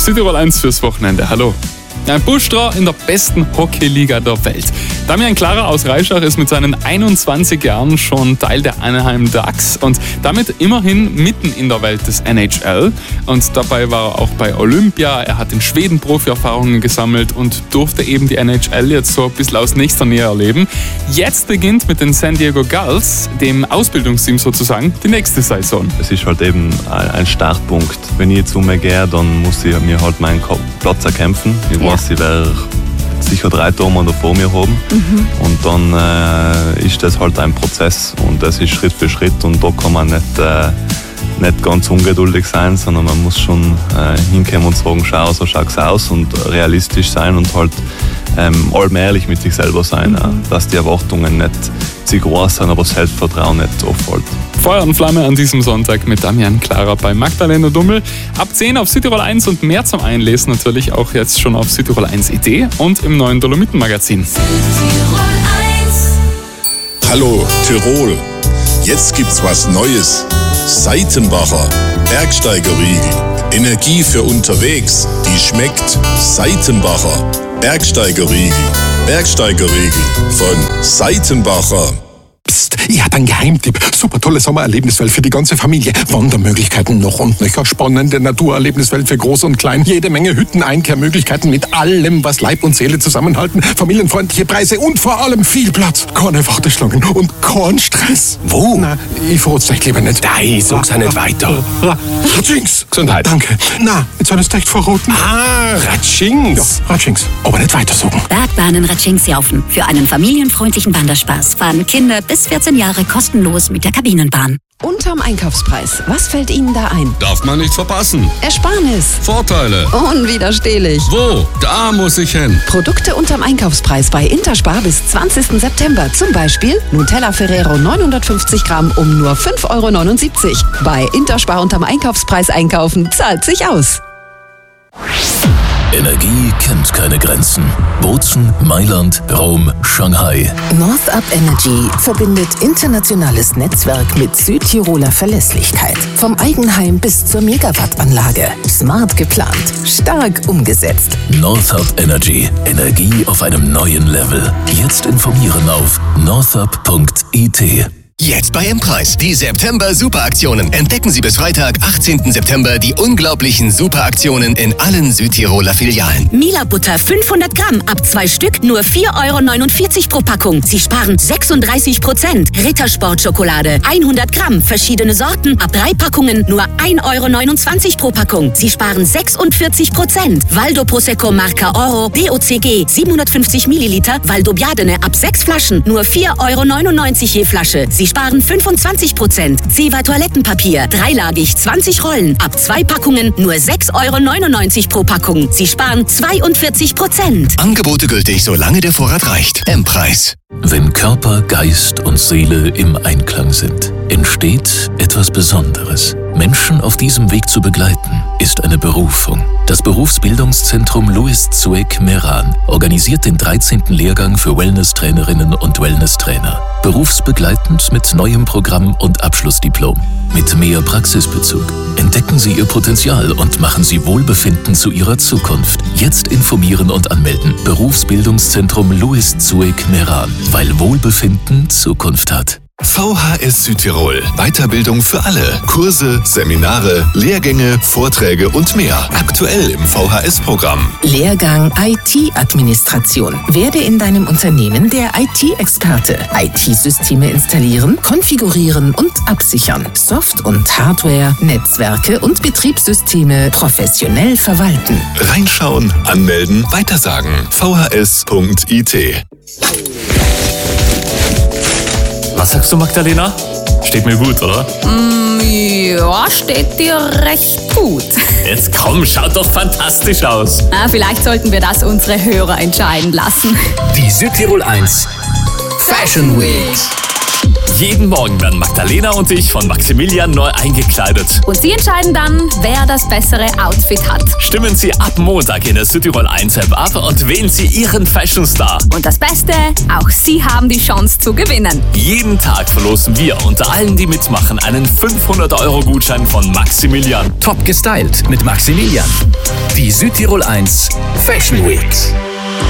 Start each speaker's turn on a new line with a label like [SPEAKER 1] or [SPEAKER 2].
[SPEAKER 1] Südtirol 1 fürs Wochenende. Hallo. Ein Buschtra in der besten Hockeyliga der Welt. Damian Klara aus Reischach ist mit seinen 21 Jahren schon Teil der Anaheim Ducks und damit immerhin mitten in der Welt des NHL. Und dabei war er auch bei Olympia, er hat in Schweden Profi-Erfahrungen gesammelt und durfte eben die NHL jetzt so ein bisschen aus nächster Nähe erleben. Jetzt beginnt mit den San Diego Gulls, dem Ausbildungsteam sozusagen, die nächste Saison.
[SPEAKER 2] Es ist halt eben ein Startpunkt. Wenn ich jetzt umgehe, dann muss ich mir halt meinen Platz erkämpfen. Ich weiß, ich werde sicher 3 Tore vor mir haben. Und dann ist das halt ein Prozess und das ist Schritt für Schritt und da kann man nicht ganz ungeduldig sein, sondern man muss schon hinkommen und sagen, schau, so schaut es aus und realistisch sein und halt allmählich mit sich selber sein, dass die Erwartungen nicht zu groß sind, aber das Selbstvertrauen nicht auffällt.
[SPEAKER 1] Feuer und Flamme an diesem Sonntag mit Damian Klara bei Magdalena Dummel. Ab 10 auf Südtirol 1 und mehr zum Einlesen natürlich auch jetzt schon auf Südtirol 1.it und im neuen Dolomiten-Magazin.
[SPEAKER 3] Hallo Tirol, jetzt gibt's was Neues. Seitenbacher Bergsteigerriegel. Energie für unterwegs, die schmeckt. Seitenbacher Bergsteigerriegel. Bergsteigerriegel von Seitenbacher.
[SPEAKER 4] Psst, ich habe einen Geheimtipp. Super tolle Sommererlebniswelt für die ganze Familie. Wandermöglichkeiten noch und nöcher. Spannende Naturerlebniswelt für Groß und Klein. Jede Menge Hütten, Einkehrmöglichkeiten mit allem, was Leib und Seele zusammenhalten. Familienfreundliche Preise und vor allem viel Platz. Keine Warteschlangen und kein Stress.
[SPEAKER 5] Wo?
[SPEAKER 4] Na, ich verrat's euch lieber nicht.
[SPEAKER 5] Nein, sag's auch nicht weiter.
[SPEAKER 4] Ratschings.
[SPEAKER 5] Gesundheit.
[SPEAKER 4] Danke. Na, jetzt soll es echt verraten.
[SPEAKER 5] Ratschings.
[SPEAKER 4] Ja, Ratschings. Aber nicht weiter sagen.
[SPEAKER 6] Bergbahnen Ratschings-Jaufen. Für einen familienfreundlichen Wanderspaß fahren Kinder bis 14 Jahre kostenlos mit der Kabinenbahn.
[SPEAKER 7] Unterm Einkaufspreis. Was fällt Ihnen da ein?
[SPEAKER 8] Darf man nicht verpassen.
[SPEAKER 7] Ersparnis.
[SPEAKER 8] Vorteile.
[SPEAKER 7] Unwiderstehlich.
[SPEAKER 8] Wo? Da muss ich hin.
[SPEAKER 7] Produkte unterm Einkaufspreis bei Interspar bis 20. September. Zum Beispiel Nutella Ferrero 950 Gramm um nur 5,79 €. Bei Interspar unterm Einkaufspreis einkaufen zahlt sich aus.
[SPEAKER 9] Energie kennt keine Grenzen. Bozen, Mailand, Rom, Shanghai.
[SPEAKER 10] Northup Energy verbindet internationales Netzwerk mit Südtiroler Verlässlichkeit. Vom Eigenheim bis zur Megawattanlage. Smart geplant, stark umgesetzt.
[SPEAKER 9] Northup Energy. Energie auf einem neuen Level. Jetzt informieren auf northup.it.
[SPEAKER 11] Jetzt bei M-Preis. Die September-Superaktionen. Entdecken Sie bis Freitag, 18. September, die unglaublichen Superaktionen in allen Südtiroler Filialen.
[SPEAKER 6] Mila Butter 500 Gramm, ab 2 Stück, nur 4,49 € pro Packung. Sie sparen 36%. Rittersport Schokolade, 100 Gramm, verschiedene Sorten, ab 3 Packungen, nur 1,29 € pro Packung. Sie sparen 46%. Valdo Prosecco Marca Oro, DOCG, 750 Milliliter, Valdo Biadene, ab 6 Flaschen, nur 4,99 € je Flasche. Sie sparen 25%. Zewa Toilettenpapier, dreilagig, 20 Rollen, ab 2 Packungen, nur 6,99 € pro Packung. Sie sparen 42%.
[SPEAKER 11] Angebote gültig, solange der Vorrat reicht. M-Preis.
[SPEAKER 9] Wenn Körper, Geist und Seele im Einklang sind, entsteht etwas Besonderes. Menschen auf diesem Weg zu begleiten, ist eine Berufung. Das Berufsbildungszentrum Louis Zueck Meran organisiert den 13. Lehrgang für Wellness-Trainerinnen und Wellness-Trainer. Berufsbegleitend mit neuem Programm und Abschlussdiplom. Mit mehr Praxisbezug. Entdecken Sie Ihr Potenzial und machen Sie Wohlbefinden zu Ihrer Zukunft. Jetzt informieren und anmelden. Berufsbildungszentrum Louis Zueck Meran. Weil Wohlbefinden Zukunft hat.
[SPEAKER 12] VHS Südtirol. Weiterbildung für alle. Kurse, Seminare, Lehrgänge, Vorträge und mehr. Aktuell im VHS-Programm.
[SPEAKER 10] Lehrgang IT-Administration. Werde in deinem Unternehmen der IT-Experte. IT-Systeme installieren, konfigurieren und absichern. Soft- und Hardware, Netzwerke und Betriebssysteme professionell verwalten.
[SPEAKER 12] Reinschauen, anmelden, weitersagen. VHS.it.
[SPEAKER 13] Was sagst du, Magdalena? Steht mir gut, oder?
[SPEAKER 14] Ja, steht dir recht gut.
[SPEAKER 13] Jetzt komm, schaut doch fantastisch aus.
[SPEAKER 14] Vielleicht sollten wir das unsere Hörer entscheiden lassen.
[SPEAKER 5] Die Südtirol 1 Fashion Week.
[SPEAKER 13] Jeden Morgen werden Magdalena und ich von Maximilian neu eingekleidet.
[SPEAKER 14] Und Sie entscheiden dann, wer das bessere Outfit hat.
[SPEAKER 13] Stimmen Sie ab Montag in der Südtirol 1 App ab und wählen Sie Ihren Fashion Star.
[SPEAKER 14] Und das Beste, auch Sie haben die Chance zu gewinnen.
[SPEAKER 13] Jeden Tag verlosen wir unter allen, die mitmachen, einen 500-Euro-Gutschein von Maximilian.
[SPEAKER 15] Top gestylt mit Maximilian. Die Südtirol 1 Fashion Week.